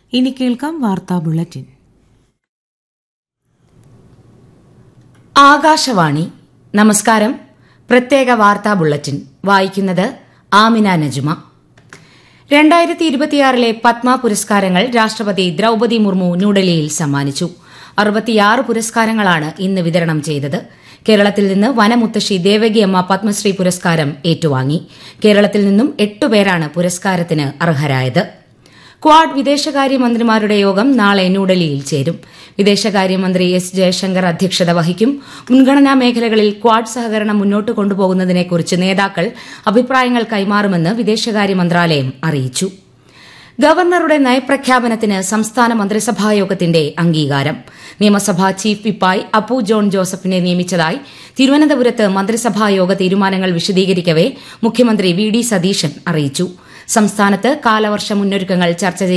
ഇനി കേൾക്കാം വാർത്താ ബുള്ളറ്റിൻ. ആകാശവാണി. നമസ്കാരം. പ്രത്യേക വാർത്താ ബുള്ളറ്റിൻ വായിക്കുന്നത് ആമിന നജുമ. 2026 പത്മ പുരസ്കാരങ്ങൾ രാഷ്ട്രപതി ദ്രൌപദി മുർമു ന്യൂഡൽഹിയിൽ സമ്മാനിച്ചു. 66 പുരസ്കാരങ്ങളാണ് ഇന്ന് വിതരണം ചെയ്തത്. കേരളത്തിൽ നിന്ന് വനമുത്തശ്ശി ദേവകിയമ്മ പത്മശ്രീ പുരസ്കാരം ഏറ്റുവാങ്ങി. കേരളത്തിൽ നിന്നും 8 പേരാണ് പുരസ്കാരത്തിന് അർഹരായത്. ക്വാഡ് വിദേശകാര്യമന്ത്രിമാരുടെ യോഗം നാളെ ന്യൂഡൽഹിയിൽ ചേരും. വിദേശകാര്യമന്ത്രി എസ് ജയശങ്കർ അധ്യക്ഷത വഹിക്കും. മുൻഗണനാ മേഖലകളിൽ ക്വാഡ് സഹകരണം മുന്നോട്ട് കൊണ്ടുപോകുന്നതിനെക്കുറിച്ച് നേതാക്കൾ അഭിപ്രായങ്ങൾ കൈമാറുമെന്ന് വിദേശകാര്യ മന്ത്രാലയം അറിയിച്ചു. ഗവർണറുടെ നയപ്രഖ്യാപനത്തിന് സംസ്ഥാന മന്ത്രിസഭായോഗത്തിന്റെ അംഗീകാരം. നിയമസഭാ ചീഫ് വിപ്പായി അപ്പു ജോൺ ജോസഫിനെ നിയമിച്ചതായി തിരുവനന്തപുരത്ത് മന്ത്രിസഭായോഗ തീരുമാനങ്ങൾ വിശദീകരിക്കവെ മുഖ്യമന്ത്രി വി ഡി സതീശൻ അറിയിച്ചു. സംസ്ഥാനത്ത് കാലവർഷ മുന്നൊരുക്കങ്ങൾ ചർച്ച